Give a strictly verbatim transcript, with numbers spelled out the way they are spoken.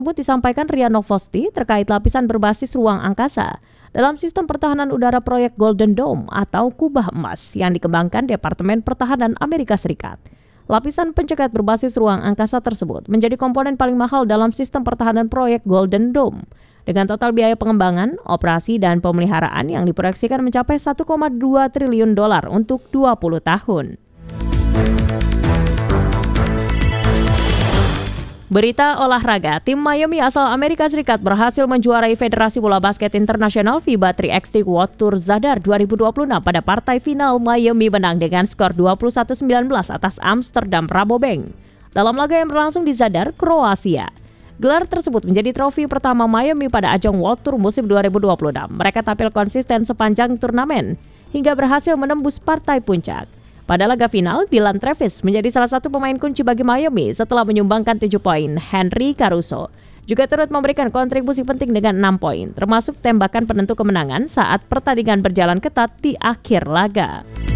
tersebut disampaikan Ria Novosti terkait lapisan berbasis ruang angkasa dalam sistem pertahanan udara proyek Golden Dome atau kubah emas yang dikembangkan Departemen Pertahanan Amerika Serikat. Lapisan pencegat berbasis ruang angkasa tersebut menjadi komponen paling mahal dalam sistem pertahanan proyek Golden Dome, dengan total biaya pengembangan, operasi, dan pemeliharaan yang diproyeksikan mencapai satu koma dua triliun dolar untuk dua puluh tahun. Berita olahraga, tim Miami asal Amerika Serikat berhasil menjuarai Federasi Bola Basket Internasional FIBA tiga X T World Tour Zadar dua ribu dua puluh enam pada partai final. Miami menang dengan skor dua puluh satu sembilan belas atas Amsterdam Rabobank dalam laga yang berlangsung di Zadar, Kroasia. Gelar tersebut menjadi trofi pertama Miami pada ajang World Tour musim dua ribu dua puluh enam. Mereka tampil konsisten sepanjang turnamen hingga berhasil menembus partai puncak. Pada laga final, Dylan Travis menjadi salah satu pemain kunci bagi Miami setelah menyumbangkan tujuh poin. Henry Caruso juga turut memberikan kontribusi penting dengan enam poin, termasuk tembakan penentu kemenangan saat pertandingan berjalan ketat di akhir laga.